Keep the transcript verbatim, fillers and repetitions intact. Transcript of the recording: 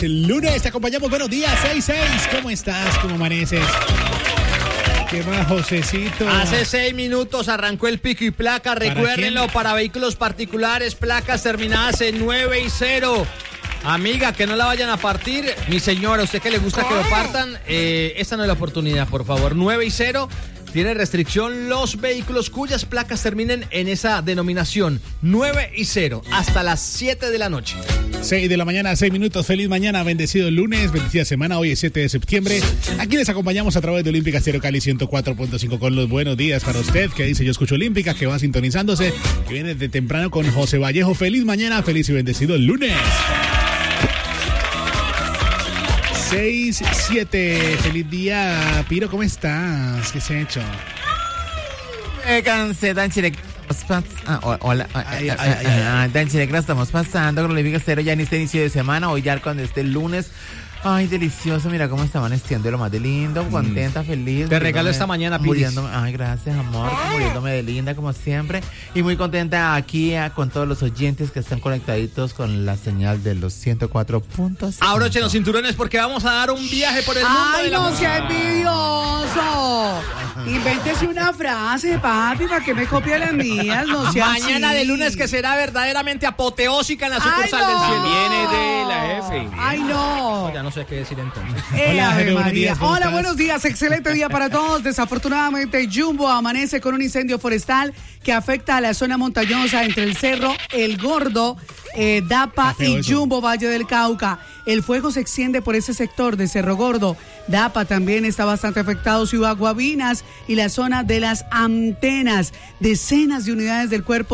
lunes, te acompañamos. Buenos días, seis seis. ¿Cómo estás? ¿Cómo amaneces? ¿Qué más, Josecito? Hace seis minutos arrancó el pico y placa. Recuérdenlo, ¿para, para vehículos particulares, placas terminadas en nueve y cero. Amiga, que no la vayan a partir. Mi señora, ¿a usted que le gusta que lo partan? Eh, esta no es la oportunidad, por favor. nueve y cero. Tiene restricción los vehículos cuyas placas terminen en esa denominación. nueve y cero. Hasta las siete de la noche. seis de la mañana, seis minutos. Feliz mañana, bendecido lunes, bendecida semana. Hoy es siete de septiembre. Aquí les acompañamos a través de Olímpica Stereo Cali ciento cuatro punto cinco con los buenos días para usted que dice yo escucho Olímpica, que va sintonizándose, que viene de temprano con José Vallejo. Feliz mañana, feliz y bendecido lunes. seis siete. Feliz día, Piro, ¿cómo estás? ¿Qué se ha hecho? Me cansé, Dan Chile. Ah, hola, ay, ay, ay, ay. Dan Chile, estamos pasando con Olímpica Stereo ya en este inicio de semana. Hoy ya cuando esté el lunes. Ay, delicioso, mira cómo está amaneciendo, lo más de lindo, contenta, mm. feliz. Te regalo esta mañana, Piris. Ay, gracias, amor, muriéndome de linda, como siempre. Y muy contenta aquí a, con todos los oyentes que están conectaditos con la señal de los ciento cuatro puntos. Abrochen los cinturones porque vamos a dar un viaje por el mundo. Ay, de la... no sea envidioso. Invéntese una frase, papi, para que me copie las mías, no sea Mañana así. de lunes que será verdaderamente apoteósica en la sucursal Ay, no. del cielo. Viene de la F. Ay, no. No, ya no sé qué decir entonces. Eh, Hola, Ave Jaime, buenos María. días, ¿cómo Hola, estás? buenos días. Excelente día para todos. Desafortunadamente, Jumbo amanece con un incendio forestal que afecta a la zona montañosa entre el Cerro El Gordo, eh, Dapa y eso. Jumbo, Valle del Cauca. El fuego se extiende por ese sector de Cerro Gordo. Dapa también está bastante afectado, Ciudad Guabinas y la zona de las antenas. Decenas de unidades del cuerpo